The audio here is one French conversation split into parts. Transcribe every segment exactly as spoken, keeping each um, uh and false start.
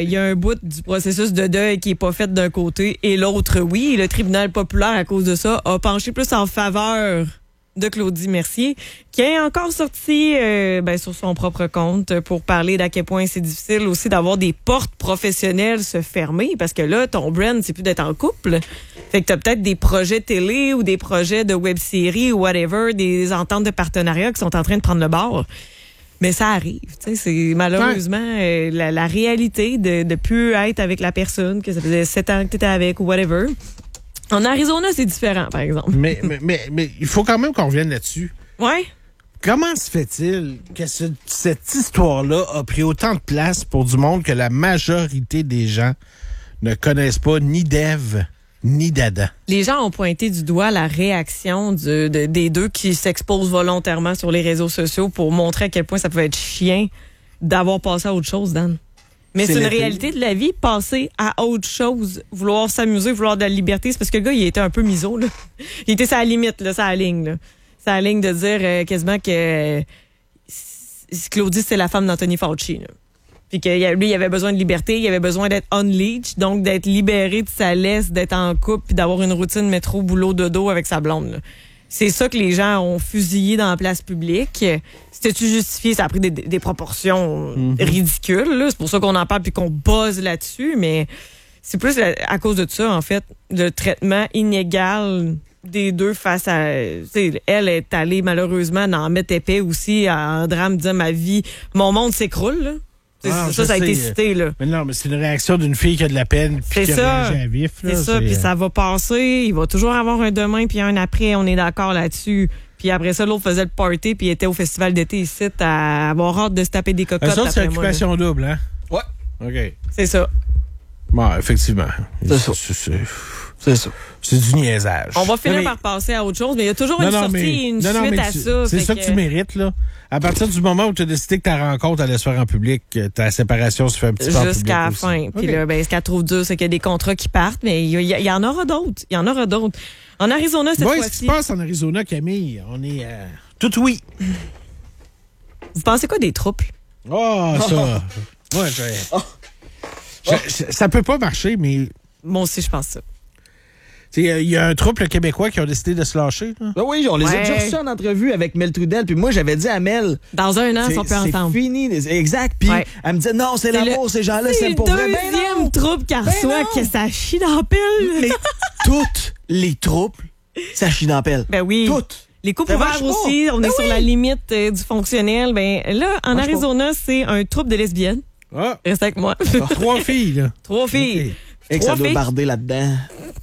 il y a un bout du processus de deuil qui est pas fait d'un côté et l'autre, oui. Le tribunal populaire, à cause de ça, a penché plus en faveur de Claudie Mercier, qui est encore sorti euh, ben, sur son propre compte pour parler d'à quel point c'est difficile aussi d'avoir des portes professionnelles se fermer, parce que là, ton brand, c'est plus d'être en couple. Fait que t'as peut-être des projets télé ou des projets de web-série ou whatever, des ententes de partenariat qui sont en train de prendre le bord. Mais ça arrive, tu sais, c'est malheureusement euh, la, la réalité de de plus être avec la personne, que ça faisait sept ans que t'étais avec ou whatever. En Arizona, c'est différent, par exemple. Mais, mais, mais, mais il faut quand même qu'on revienne là-dessus. Ouais. Comment se fait-il que ce- cette histoire-là a pris autant de place pour du monde que la majorité des gens ne connaissent pas ni d'Ève ni d'Adam? Les gens ont pointé du doigt la réaction du- de- des deux qui s'exposent volontairement sur les réseaux sociaux pour montrer à quel point ça pouvait être chiant d'avoir passé à autre chose, Dan. Mais c'est, C'est une l'été. réalité de la vie, passer à autre chose, vouloir s'amuser, vouloir de la liberté. C'est parce que le gars, il était un peu miso, là. Il était sur la limite, là, sur la ligne, là. Sur la ligne de dire euh, quasiment que euh, c- Claudie, c'est la femme d'Anthony Fauci, là. Puis que y a- lui, il avait besoin de liberté, il avait besoin d'être unleashed, donc d'être libéré de sa laisse, d'être en couple, puis d'avoir une routine métro, boulot, dodo avec sa blonde, là. C'est ça que les gens ont fusillé dans la place publique. C'était-tu justifié? Ça a pris des, des proportions Mm-hmm. ridicules, là. C'est pour ça qu'on en parle puis qu'on buzz là-dessus, mais c'est plus la- à cause de ça, en fait, le traitement inégal des deux face à... Tu sais, elle est allée, malheureusement, dans mettre épais aussi, en drame, disant ma vie, mon monde s'écroule, là. C'est- Ah, ça, je ça a été sais. cité, là. Mais non, mais c'est une réaction d'une fille qui a de la peine puis C'est qui a ça. réagi à vif. là. C'est ça, puis ça va passer. Il va toujours avoir un demain puis un après. On est d'accord là-dessus. Puis après ça, l'autre faisait le party puis il était au festival d'été ici à avoir hâte de se taper des cocottes. Eux autres, c'est après moi, là. occupation double, hein? Ouais. OK. C'est ça. Bon, effectivement. C'est ça. C'est, c'est- C'est ça. c'est du niaisage. On va finir Non, mais- par passer à autre chose, mais il y a toujours Non, une non, sortie mais- et une non, non, suite mais à tu- ça. C'est Fait ça que tu mérites, là. À partir du moment où tu as décidé que ta rencontre allait se faire en public, que ta séparation se fait un petit peu en public Jusqu'à la aussi. fin. Puis OK. là, ben, ce qu'elle trouve dur, c'est qu'il y a des contrats qui partent, mais il y, y- y en aura d'autres. Il y en aura d'autres. En Arizona, cette Ouais, ce qui fois-ci, se passe en Arizona, Camille, on est euh, tout oui. vous pensez quoi des troupes? Oh, ça. Ouais, je- je- je- ça peut pas marcher, mais Moi aussi, je pense ça. tu sais, il y a un trouble québécois qui ont décidé de se lâcher. Là. Ben oui, on les Ouais. a déjà reçus en entrevue avec Mel Trudel. Puis moi, j'avais dit à Mel, Dans un an, c'est on peut c'est entendre. fini. Exact. Puis Ouais. elle me disait, non, c'est C'est l'amour, le- ces gens-là, C'est c'est le pour vrai. Ben deuxième non. troupe qu'elle reçoit non. que ça chie dans la pile. Les- toutes les troupes, ça chie dans la pelle. Ben oui. Toutes. Les couples Ça ouverts marche pas. aussi, on est Ben sur oui. la limite euh, du fonctionnel. Ben là, en Marche pas. Arizona, c'est un troupe de lesbiennes. Ah, Reste avec moi. trois filles, là. Trois filles. Et que Trois ça doit filles. barder là-dedans.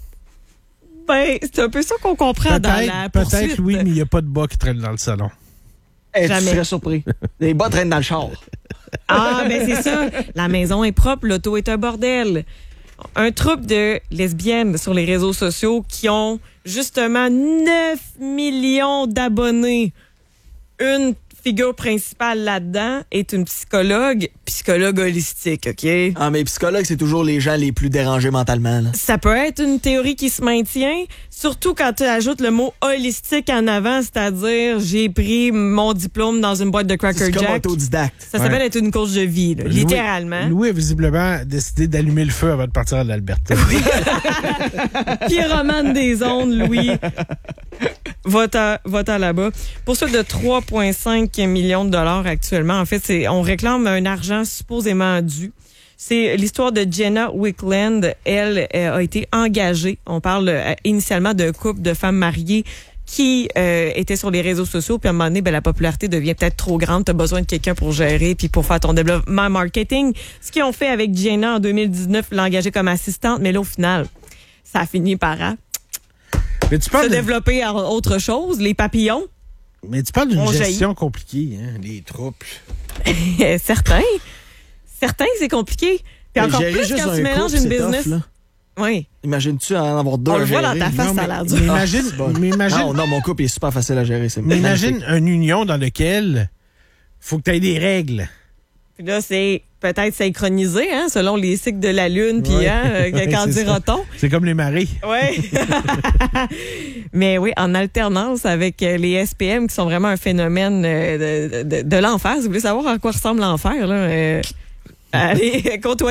Ben, c'est un peu ça qu'on comprend dans la Peut-être, poursuite. peut-être, oui, mais il n'y a pas de bas qui traîne dans le salon. Eh, tu Jamais. serais surpris. Les bas traînent dans le char. Ah, ben c'est ça. La maison est propre, l'auto est un bordel. Un troupe de lesbiennes sur les réseaux sociaux qui ont justement neuf millions d'abonnés. Une figure principale là-dedans est une psychologue, psychologue holistique, OK? Ah, mais psychologue, c'est toujours les gens les plus dérangés mentalement. Là. Ça peut être une théorie qui se maintient, surtout quand tu ajoutes le mot holistique en avant, c'est-à-dire j'ai pris mon diplôme dans une boîte de Cracker C'est comme Jack. autodidacte. Ça s'appelle Ouais. être une course de vie, là, Louis- littéralement. Louis a visiblement décidé d'allumer le feu avant de partir à l'Alberta. Pyromane des ondes, Louis. Va-t'en va-t'en là-bas. Poursuite de trois virgule cinq millions de dollars actuellement. En fait, c'est on réclame un argent supposément dû. C'est l'histoire de Jenna Wickland. Elle euh, a été engagée. On parle euh, initialement d'un couple de femmes mariées qui euh, étaient sur les réseaux sociaux. Puis à un moment donné, ben, la popularité devient peut-être trop grande. Tu as besoin de quelqu'un pour gérer puis pour faire ton développement marketing. Ce qu'ils ont fait avec Jenna en deux mille dix-neuf, l'engager comme assistante. Mais là, au final, ça a fini par hein, mais, tu se parles de- développer en autre chose. Les papillons, mais tu parles d'une On gestion compliquée, hein, les troupes. certains. Certains, c'est compliqué. Puis encore Gérer plus juste quand un tu mélanges couple, une c'est tough, business. là. Oui. Imagines-tu en avoir deux On à le voit gérer? dans ta face, Non, ça a mais- l'air mais dur. imagine, C'est bon. mais imagine, Non, non, mon couple est super facile à gérer. C'est mais imagine magnifique. une union dans laquelle faut que tu aies des règles. Puis là, c'est peut-être synchronisé, hein, selon les cycles de la Lune, puis Ouais. hein, euh, Ouais, qu'en c'est ça. dira-t-on? C'est comme les marées. Oui. Mais oui, en alternance avec euh, les S P M qui sont vraiment un phénomène euh, de, de, de l'enfer. Si vous voulez savoir à quoi ressemble l'enfer, là, euh, allez, côtoyez